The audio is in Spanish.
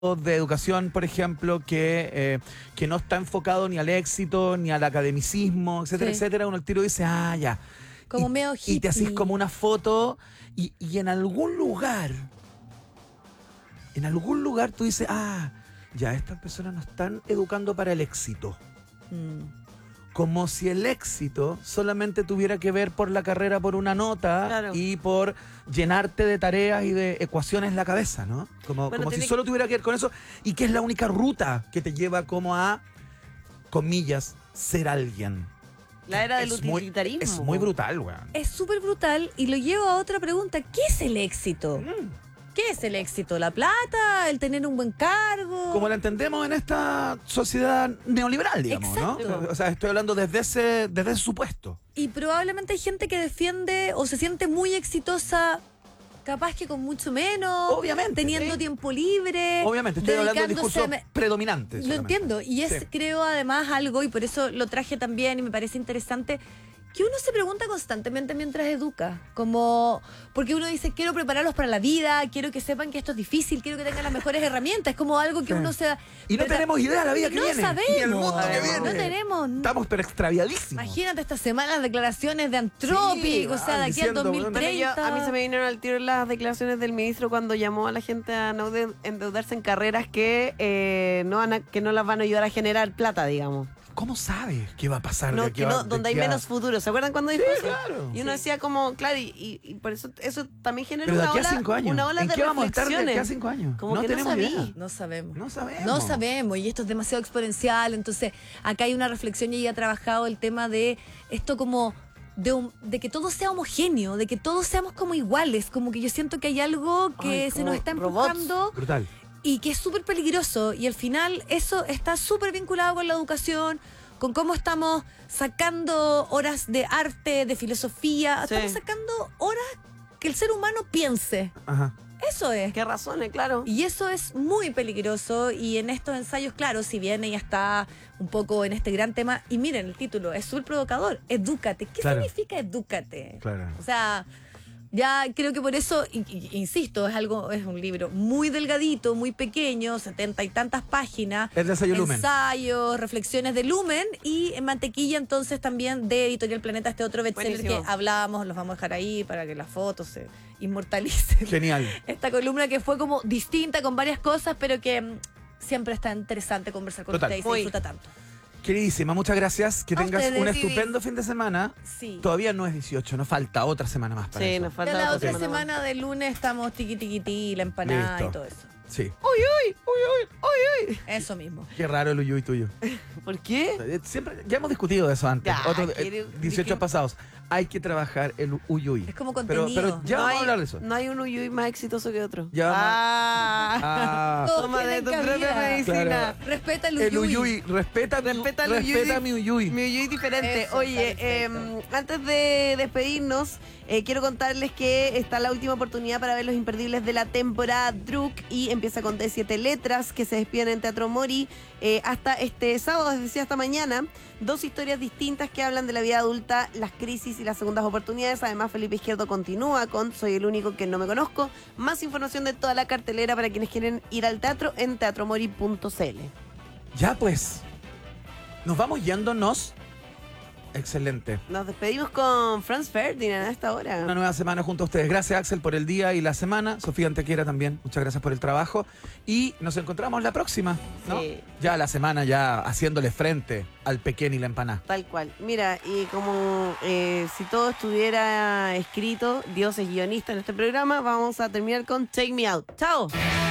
de educación, por ejemplo, que no está enfocado ni al éxito, ni al academicismo, etcétera, Sí. etcétera, uno al tiro dice, ya. Como medio Y te hacís hippie. como una foto y en algún lugar tú dices, ya, estas personas nos están educando para el éxito. Como si el éxito solamente tuviera que ver por la carrera, por una nota, Claro. y por llenarte de tareas y de ecuaciones en la cabeza, ¿no? Como si tiene solo tuviera que ver con eso y que es la única ruta que te lleva como a, comillas, ser alguien. La era del Es muy- utilitarismo. Es muy brutal, weón. Es súper brutal y lo llevo a otra pregunta. ¿Qué es el éxito? ¿Qué es el éxito? ¿La plata? ¿El tener un buen cargo? Como la entendemos en esta sociedad neoliberal, digamos, Exacto. ¿no? O sea, estoy hablando desde ese supuesto. Y probablemente hay gente que defiende o se siente muy exitosa, capaz que con mucho menos. Obviamente, Teniendo sí. tiempo libre. Obviamente, estoy hablando del dedicándose discurso predominante. Lo solamente. entiendo. Y es, Sí. creo, además algo, y por eso lo traje también y me parece interesante, que uno se pregunta constantemente mientras educa. Como, porque uno dice, quiero prepararlos para la vida, quiero que sepan que esto es difícil, quiero que tengan las mejores herramientas. Es como algo que Sí. uno se... Y no tenemos idea de la vida que no viene. sabemos. Ni el mundo que viene. No tenemos. Estamos pero extraviadísimos. Imagínate estas semanas declaraciones de Anthropic, Sí, o sea, de aquí diciendo, al bueno, 2030. A mí se me vinieron al tiro las declaraciones del ministro cuando llamó a la gente a no endeudarse en carreras que no las van a ayudar a generar plata, digamos. ¿Cómo sabes qué va a pasar? de aquí Que a- no, de donde hay aquí a- menos futuro. ¿Se acuerdan cuando dijo Sí, eso? claro. Y uno decía como, claro, y por eso también genera Pero de una aquí ola, a 5 años. una ola ¿En de qué vamos a estar de aquí a reflexiones. 5 años? Como no que tenemos sabí. idea. No sabemos. No sabemos. No sabemos, y esto es demasiado exponencial. Entonces, acá hay una reflexión y ella ha trabajado el tema de esto como de que todo sea homogéneo, de que todos seamos como iguales. Como que yo siento que hay algo que Ay, se nos como está robots. empujando Brutal. y que es súper peligroso. Y al final, eso está súper vinculado con la educación, con cómo estamos sacando horas de arte, de filosofía. Sí. Estamos sacando horas que el ser humano piense. Ajá. Eso es. Qué razones, claro. Y eso es muy peligroso y en estos ensayos, claro, si bien ella está un poco en este gran tema, y miren el título, es súper provocador, edúcate. ¿Qué Claro. significa edúcate? Claro. O sea, ya creo que por eso, insisto, es un libro muy delgadito, muy pequeño, 70 y tantas páginas. Es de ensayo Lumen. Ensayos, reflexiones de Lumen y en mantequilla entonces también de Editorial Planeta, este otro bestseller Buenísimo. que hablábamos, los vamos a dejar ahí para que las fotos se inmortalicen. Genial. Esta columna que fue como distinta con varias cosas, pero que siempre está interesante conversar con Total. ustedes y se Muy. disfruta tanto. Queridísima, muchas gracias. Que A tengas ustedes, un Vivi. estupendo fin de semana. Sí. Todavía no es 18, nos falta otra semana más para Sí, eso. nos Ya falta la otra más. semana de lunes estamos tiqui tiqui ti, la empanada Listo. y todo eso. Sí. Eso mismo. Qué raro el uyuy tuyo. ¿Por qué? Siempre, ya hemos discutido eso antes. Ya, Otros quiere- 18 dije- pasados. Hay que trabajar el uyuy. Es como Pero contenido. ya no vamos hay, a hablar de eso. No hay un Uyuy más exitoso que otro. Ya vamos Ah. Todos Toma de tienen tu cabida. propia medicina. Claro. Respeta el El uyuy. uyuy, respeta al Uyuy. mi uyuy. Mi Uyuy diferente. Eso, Oye, está perfecto. antes de despedirnos, quiero contarles que está la última oportunidad para ver los imperdibles de la temporada Druk y empieza con D7 Letras que se despiden en Teatro Mori hasta este sábado, es decir, hasta mañana. 2 historias distintas que hablan de la vida adulta, las crisis y las segundas oportunidades. Además, Felipe Izquierdo continúa con Soy el único que no me conozco. Más información de toda la cartelera para quienes quieren ir al teatro en teatromori.cl. Ya pues. Nos vamos yéndonos. Excelente. Nos despedimos con Franz Ferdinand a esta hora. Una nueva semana junto a ustedes. Gracias, Axel, por el día y la semana. Sofía Antequera también. Muchas gracias por el trabajo. Y nos encontramos la próxima, ¿no? Sí. Ya la semana ya haciéndole frente al pequeño y la empanada. Tal cual. Mira, y como si todo estuviera escrito, Dios es guionista en este programa, vamos a terminar con Take Me Out. ¡Chao!